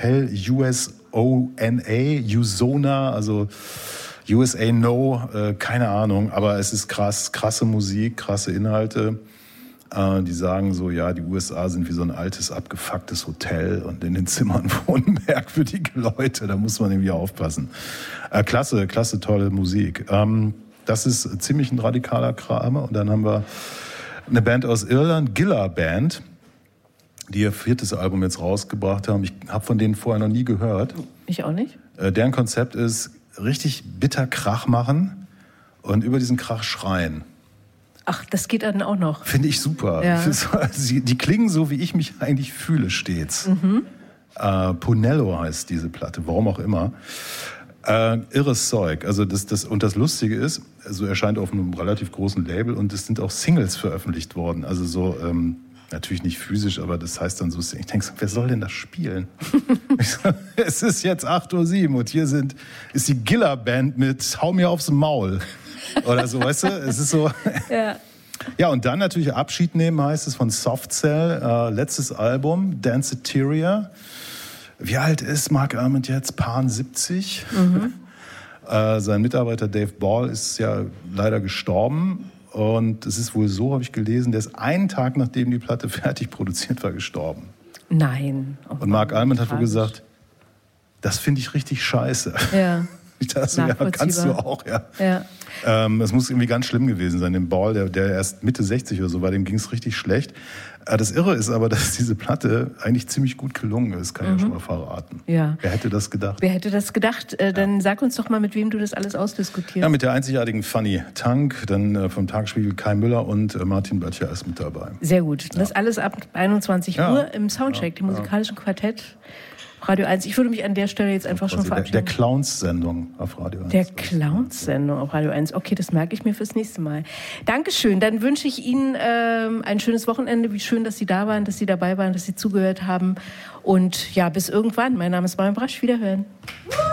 Hotel Usona, also USA No, keine Ahnung, aber es ist krasse Musik, krasse Inhalte. Die sagen so, ja, die USA sind wie so ein altes, abgefucktes Hotel und in den Zimmern wohnen merkwürdige Leute, da muss man irgendwie aufpassen. Klasse, tolle Musik. Das ist ziemlich ein radikaler Kram. Und dann haben wir eine Band aus Irland, Gilla Band, die ihr 4. Album jetzt rausgebracht haben. Ich habe von denen vorher noch nie gehört. Ich auch nicht. Deren Konzept ist, richtig bitter Krach machen und über diesen Krach schreien. Ach, das geht dann auch noch. Finde ich super. Ja. Die klingen so, wie ich mich eigentlich fühle stets. Punello heißt diese Platte, warum auch immer. Irres Zeug. Also das Lustige ist, so erscheint auf einem relativ großen Label und es sind auch Singles veröffentlicht worden. Also so, natürlich nicht physisch, aber das heißt dann so, ich denke so, wer soll denn das spielen? Es ist jetzt 8:07 Uhr und hier ist die Gilla Band mit Hau mir aufs Maul. Oder so, weißt du? Es ist so. Ja. Ja, und dann natürlich Abschied nehmen heißt es von Soft Cell, letztes Album, Danceteria. Wie alt ist Mark Almond jetzt? Paar 70. Sein Mitarbeiter Dave Ball ist ja leider gestorben. Und es ist wohl so, habe ich gelesen, der ist einen Tag, nachdem die Platte fertig produziert war, gestorben. Nein. Oh, und Mark Almond hat wohl gesagt, das finde ich richtig scheiße. Ja. Ich dachte so, ja, kannst du auch, ja. Das muss irgendwie ganz schlimm gewesen sein. Dem Ball, der erst Mitte 60 oder so war, dem ging es richtig schlecht. Das Irre ist aber, dass diese Platte eigentlich ziemlich gut gelungen ist, kann ich ja schon mal verraten. Ja. Wer hätte das gedacht? Dann sag uns doch mal, mit wem du das alles ausdiskutierst. Ja, mit der einzigartigen Fanny Tank, dann vom Tagesspiegel Kai Müller und Martin Böttcher ist mit dabei. Sehr gut. Das alles ab 21 Uhr im Soundcheck, dem musikalischen Quartett. Radio 1. Ich würde mich an der Stelle jetzt einfach schon verabschieden. Der Clowns-Sendung auf Radio 1. Der Clowns-Sendung auf Radio 1. Okay, das merke ich mir fürs nächste Mal. Dankeschön. Dann wünsche ich Ihnen ein schönes Wochenende. Wie schön, dass Sie da waren, dass Sie dabei waren, dass Sie zugehört haben. Und ja, bis irgendwann. Mein Name ist Marion Brasch. Wiederhören.